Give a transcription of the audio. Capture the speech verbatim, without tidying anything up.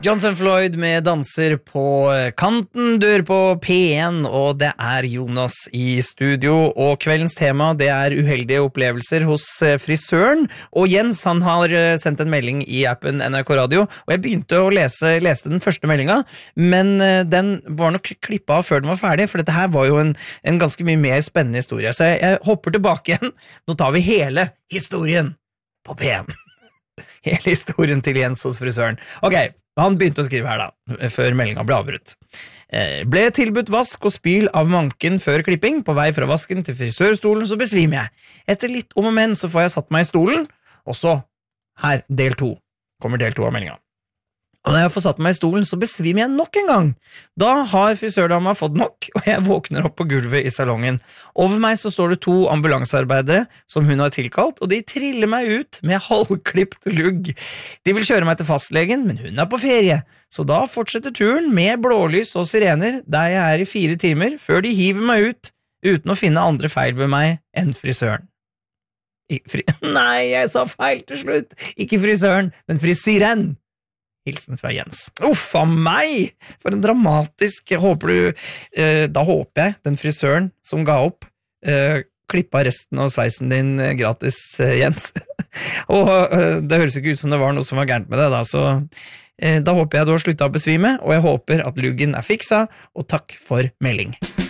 Jonathan Floyd med danser på kanten, dør på P én, og det er Jonas i studio, og kveldens tema det er uheldige opplevelser hos frisøren, og Jens han har sendt en melding i appen N R K Radio, og jeg begynte å lese, leste den første meldinga, men den var nok klippet av før den var ferdig, for dette her var jo en, en ganske mye mer spennende historie, så jeg, jeg hopper tilbake igjen, nå tar vi hele historien på P én. Hele historien til Jens hos frisøren. Ok, han begynte å skrive her da, før meldingen ble avbrutt. Eh, ble tilbudt vask og spyl av manken før klipping. På vei fra vasken til frisørstolen så besvimer jeg. Etter litt om og men så får jeg satt meg i stolen, og så, her, del to. Kommer del to av meldingen. Og når jeg får satt meg i stolen, så besvimer jeg nok en gang. Da har frisørdama fått nok, og jeg våkner opp på gulvet i salongen. Over meg så står det to ambulansearbeidere som hun har tilkalt, og de triller meg ut med halvklipt lugg. De vil kjøre meg til fastlegen, men hun er på ferie. Så da fortsetter turen med blålys og sirener, der jeg er i fire timer, før de hiver meg ut, uten å finne andre feil ved meg enn frisøren. Fri... Nei, jeg sa feil til slutt. Ikke frisøren, men frisyren. Hilsen fra Jens. Uff, av meg! For en dramatisk, jeg håper du, eh, da håper jeg den frisøren som ga opp, eh, klippa resten av sveisen din eh, gratis, eh, Jens. og eh, det høres ikke ut som det var noe som var gærent med det, da, så eh, da håper jeg du har sluttet å besvime, og jeg håper at luggen er fiksa, og takk for melding.